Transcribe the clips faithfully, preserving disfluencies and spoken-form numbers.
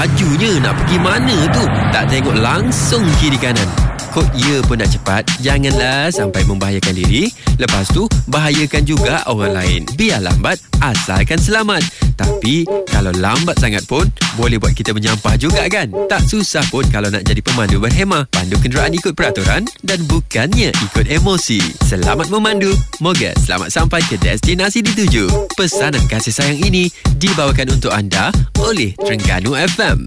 lajunya nak pergi mana tu? Tak tengok langsung kiri kanan. Kod ya pun nak cepat, janganlah sampai membahayakan diri. Lepas tu, bahayakan juga orang lain. Biar lambat, asalkan selamat. Tapi, kalau lambat sangat pun, boleh buat kita menyampah juga kan? Tak susah pun kalau nak jadi pemandu berhemah. Pandu kenderaan ikut peraturan dan bukannya ikut emosi. Selamat memandu. Moga selamat sampai ke destinasi dituju. Pesanan kasih sayang ini dibawakan untuk anda oleh Terengganu F M.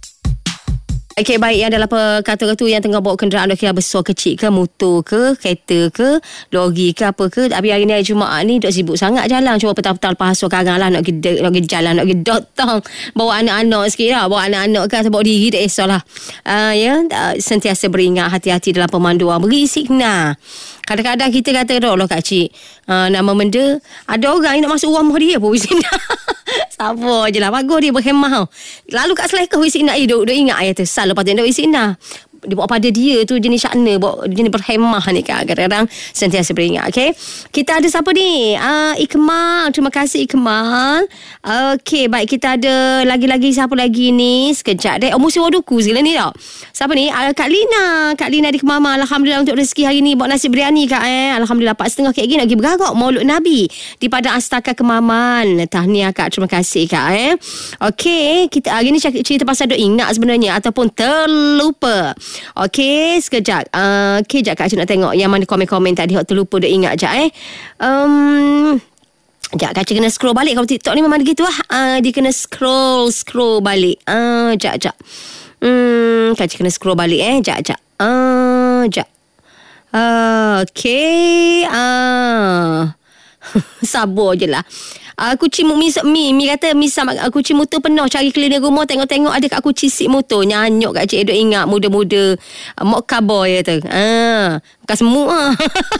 Okey, baik, yang adalah kata-kata yang tengah bawa kenderaan dah kira besar kecil ke, motor ke, kereta ke, lori ke, apa ke. Tapi hari ni hari Jumaat ni duk sibuk sangat jalan. Cuma petang-petang lepas hasut karang lah nak pergi, nak pergi jalan, nak pergi datang. Bawa anak-anak sikit lah. Bawa anak-anak ke atau bawa diri, tak kisahlah. Uh, ya, uh, sentiasa beringat hati-hati dalam pemanduan. Beri signal. Kadang-kadang kita kata, dah lah Kak Cik, uh, nama benda, ada orang yang nak masuk rumah dia pun wisi nak. Sabar je lah. Bagus dia berhemah. Lalu kat Selangor wisi nak dia duk ingat ayat tu. Sal lepas tu dia wisi nak. Dia buat pada dia tu jenis syakna, buat jenis berhemah ni kan. Kadang-kadang sentiasa beringat. Okay, kita ada siapa ni? Uh, Ikmal. Terima kasih Ikmal. Okay, baik, kita ada lagi-lagi siapa lagi ni? Sekejap deh. Oh, musim waduku segala ni tau. Siapa ni? Uh, Kak Lina. Kak Lina di Kemama. Alhamdulillah untuk rezeki hari ni. Buat nasi biryani Kak eh. Alhamdulillah. Empat setengah kek lagi nak pergi beragak Maulud Nabi di Padang Astaka Kemaman. Tahniah Kak. Terima kasih Kak eh. Okay, kita hari ni cerita pasal duk ingat sebenarnya ataupun terlupa. Okey, sekejap. Uh, Okey, sekejap Kak Cik nak tengok yang mana komen-komen tadi. Hak terlupa dah ingat sekejap eh. Um, sekejap Kak Cik kena scroll balik. Kalau TikTok ni memang begitu lah. Uh, dia kena scroll, scroll balik. Uh, sekejap, sekejap. Hmm, Kak Cik kena scroll balik eh. Sekejap, sekejap. Uh, sekejap. Uh, Okey. Uh. Sabar je lah. Uh, kucing mi, mi, mi kata Misa uh, kucing motor penuh cari keliling rumah, tengok-tengok ada kat kucing sik motor. Nyanyuk Kak Cik duk ingat muda-muda uh, mok kaboy tu. Ah, bukan semua.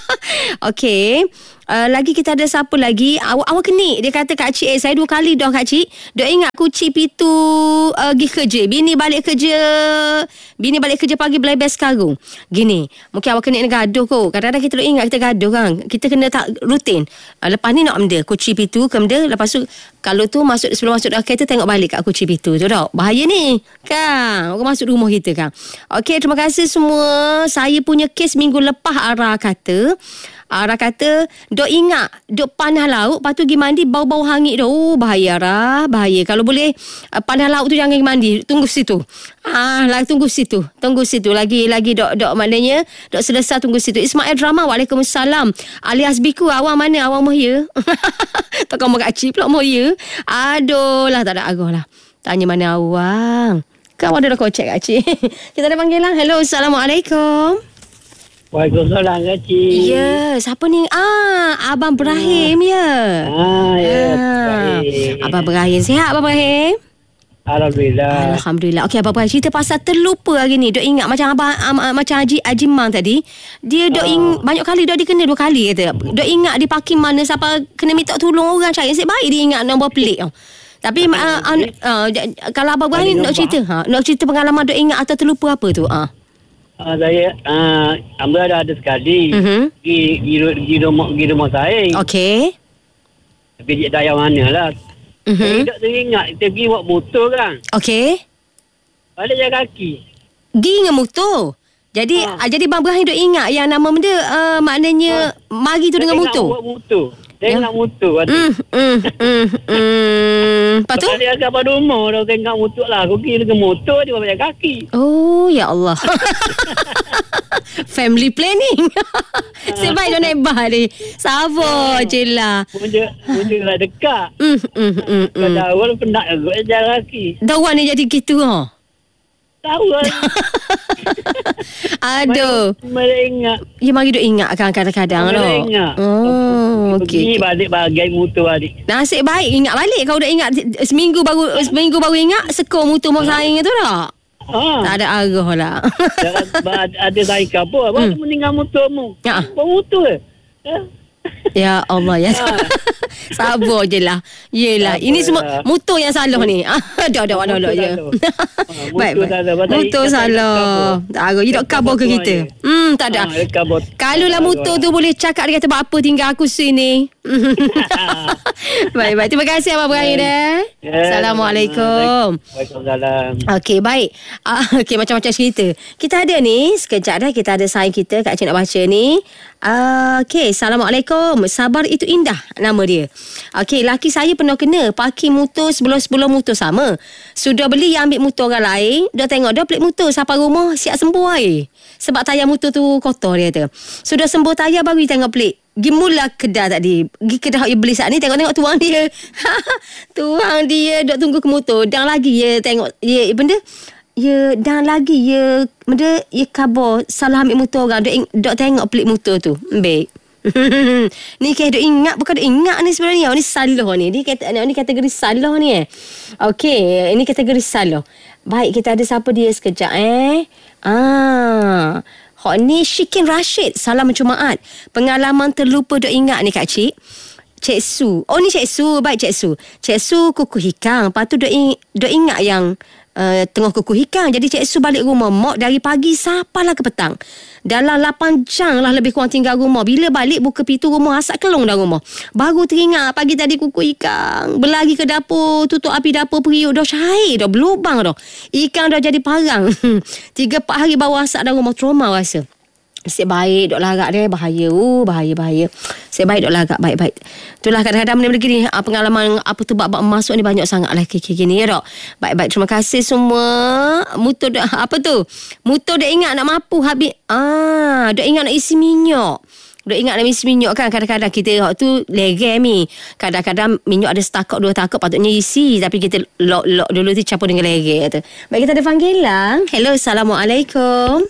Okey. Uh, lagi kita ada siapa lagi? Awak awak kenik. Dia kata Kak Cik, eh, saya dua kali dah Kak Cik duk ingat kucing pitu uh, pergi kerja. Bini balik kerja. Bini balik kerja pagi belai best karung. Gini, mungkin awak kenik nak gaduh kot. Kadang-kadang kita duk ingat kita gaduh kan. Kita kena tak rutin. Uh, lepas ni nak benda kucing pitu ke benda. Lepas tu kalau tu masuk sebelum masuk dalam kereta tengok balik kat kucing pitu tu tau. Bahaya ni kan. Orang masuk rumah kita kan. Okey, terima kasih semua. Saya punya kes minggu lepas Ara kata Ara kata duk ingat duk panah laut, lepas tu pergi mandi bau-bau hangit tu. Oh, bahaya Ara, bahaya. Kalau boleh uh, panah laut tu jangan pergi mandi, tunggu situ. Ah, lah tunggu situ. Tunggu situ lagi lagi dok dok maknanya dok selesai tunggu situ. Ismail Drama, Waalaikumsalam. Alias Biku, awang mana? Awang Mohya. Tak kamu Kak Cik pula Mohya. Aduh lah, tak ada arah lah. Tanya mana awang. Kau ada dah kocek Kak Cik. Kita ada panggilan. Hello, Assalamualaikum. Waalaikumsalam Kak Cik. Ya, siapa ni? Ah, Abang Ibrahim ya. Ah, ya. Ah. Abang Ibrahim, sihat Abang Ibrahim? Alhamdulillah. Alhamdulillah. Okey, Abang Ibrahim, cerita pasal terlupa hari ni. Duk ingat macam abang um, uh, macam Haji Haji Mang tadi. Dia duk ing, banyak kali dah dia kena dua kali kata. Duk ingat di parking mana, siapa kena minta tolong orang cari. Nasib baik dia ingat nombor pelik tu. Tapi uh, uh, uh, kalau Abang Ibrahim nak cerita, ha, nak cerita pengalaman duk ingat atau terlupa apa tu? Ah. Uh. Uh, saya uh, Ambil ada, ada sekali uh-huh. pergi, pergi, pergi, rumah, pergi rumah saya. Okey. Pergi daya mana lah. uh-huh. Saya tak teringat. Kita pergi buat motor kan. Okey. Balik jalan kaki. Pergi dengan motor. Jadi ha. uh, jadi Bang Ibrahim duk ingat yang nama benda uh, maknanya ha. mari tu dengan motor. Buat motor. Saya nak motor. Hmm, hmm, hmm, hmm. Lepas tu? Dia agak pada rumah dah tengok motor lah. Aku pergi dengan motor, dia buat kaki. Oh, ya Allah. Family planning. Sebaik dah naik bah ni. Sabar je lah. Punca, punca lah dekat. Hmm, hmm, hmm. Kalau awal penat juga jalan kaki. Dawan ni jadi gitu ha? Tahu lah. Aduh. Mereka ingat. Ya, mari duk ingat kan kadang-kadang. Mereka ingat. Oh, okey. Pergi balik bagai motor balik. Nasib baik ingat balik. Kau dah ingat seminggu baru seminggu baru ingat skor motor mau saing tu tak? Ha. Tak ada arah lah. Ada saya kapur. Abang hmm. meninggal motormu. Ya. Bawa motor ke? Ha? Ya Allah ya. Sabar je lah. Yelah, ini semua motor yang salah ni. Ah, dah dah dah dah ya. Baik baik. Motor salah. Tak you nak cover ke kita? Hmm, tak ada. Kalau lah motor tu boleh cakap dia kata apa tinggal aku sini. Baik baik. Terima kasih Abang Ibrahim dah. Assalamualaikum. Waalaikumsalam. Okey, baik. Uh, Okey, macam-macam cerita. Kita ada ni, sekejap dah kita ada sign kita. Kak Cik nak baca ni. Uh, Okey, Assalamualaikum. Sabar itu indah nama dia. Okey, laki saya pernah kena parking motor sebelum-sebelum motor sama. Sudah beli yang ambil motor orang lain. Dah tengok dah pelik motor sampai rumah siap sembuh air. Sebab tayar motor tu kotor dia kata. Sudah sembuh tayar baru tengok pelik. Pergi mula kedai tadi. Pergi kedai yang beli saat ni. Tengok-tengok tuang dia. Tuang dia duk tunggu ke motor. Dan lagi ya tengok. Ya benda. Ya dan lagi ya. Benda ya khabar. Salah ambil motor orang. Duk, duk tengok pelik motor tu. Baik. Ni kaya duk ingat. Bukan duk ingat ni sebenarnya. Ni salah ni. Ni, kata, ni kategori salah ni eh. Okey. Ini kategori salah. Baik kita ada siapa dia sekejap eh. Ah. Hak ni Syikin Rashid. Salam Jumaat. Pengalaman terlupa duk ingat ni Kak Cik. Cik Su. Oh ni Cik Su. Baik Cik Su. Cik Su kuku hikang. Lepas tu duk, in, duk ingat yang uh, tengah kuku hikang. Jadi Cik Su balik rumah mak dari pagi sampailah ke petang. Dalam lapan jam lah lebih kurang tinggal rumah. Bila balik buka pintu rumah asap kelong dah rumah. Baru teringat pagi tadi kuku ikan. Berlari ke dapur. Tutup api dapur periuk. Dah cair dah. Berlubang dah. Ikan dah jadi parang. Tiga empat hari bawa asap dah rumah. Trauma rasa. Asyik baik duk larak dia. Bahaya. Uh, bahaya, bahaya. Asyik baik duk larak. Baik-baik. Itulah kadang-kadang benda-benda gini. Pengalaman apa tu bab-bab masuk ni banyak sangat lah. Gini ya dok. Baik-baik. Terima kasih semua. Mutu duk. Apa tu? Mutu duk ingat nak mampu habis. Ah, duk ingat nak isi minyak. Duk ingat nak isi minyak kan. Kadang-kadang kita waktu legem ni. Kadang-kadang minyak ada setakak dua takak. Patutnya isi. Tapi kita lock-lock dulu tu campur dengan legem tu. Baik kita ada panggilan. Hello. Assalamualaikum.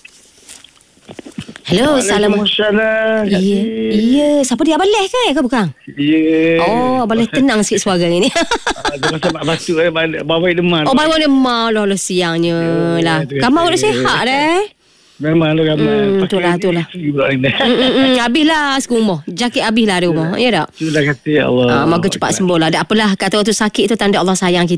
Hello, Assalamualaikum. Ya, ya. Siapa dia? Abang Leh ke? Ke bukan? Ya. Oh, Abang Leh tenang sikit suara ni. Ada masa mak basuh eh, bawa demam. Oh, bawa demam lah, lah siangnya ya, lah. Ya, Kamu udah sihat dah? Memang lah ramai. Hmm, itulah, itulah. Habislah sekumah. Jakit habislah di rumah. Ya tak? Sudah kata ya Allah. Ah, moga cepat sembuh lah. Tak apalah, kata waktu sakit tu tanda Allah sayang kita.